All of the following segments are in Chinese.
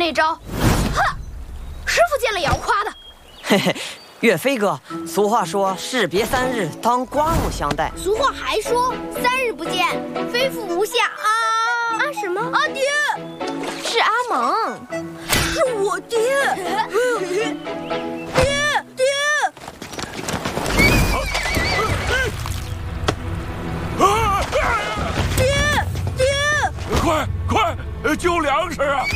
那招。哼，师傅见了也要夸的。 嘿嘿，岳飞哥，俗话说士别3日，当刮目相待。 俗话还说3日不见，非复无下啊！ 啊什么？ 阿爹， 是阿蒙， 是我爹。爹。 快，救粮食啊！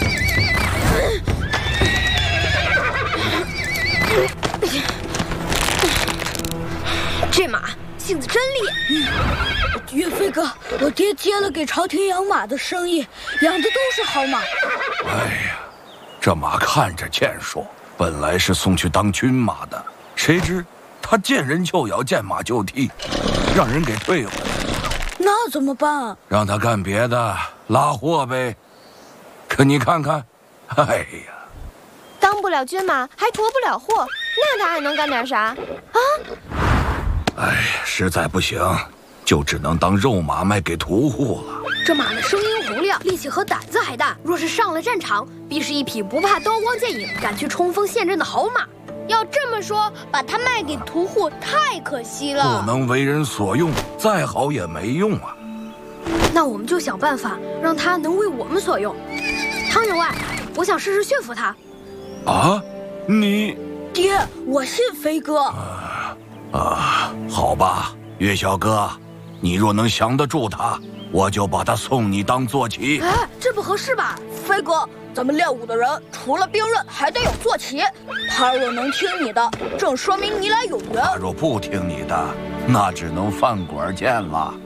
这马性子真烈。 岳飞哥，我爹接了给朝廷养马的生意，养的都是好马。 哎呀，这马看着健硕，本来是送去当军马的，谁知他见人就咬，见马就踢，让人给退回来。 那怎么办啊？ 让他干别的，拉货呗。可你看看，哎呀， 当不了军马，还驮不了货，那他还能干点啥啊？ 哎呀，实在不行，就只能当肉马卖给屠户了。 这马的声音洪亮，力气和胆子还大，若是上了战场，必是一匹不怕刀光剑影、敢去冲锋陷阵的好马。 要这么说，把它卖给屠户太可惜了。 不能为人所用，再好也没用啊。 那我们就想办法让他能为我们所用。汤员外，我想试试驯服他。 啊，你爹，我信飞哥。 好吧，岳小哥，你若能降得住他，我就把他送你当坐骑。 哎，这不合适吧？ 飞哥，咱们练武的人除了兵刃，还得有坐骑。他若能听你的，正说明你俩有缘。 他若不听你的，那只能饭馆见了。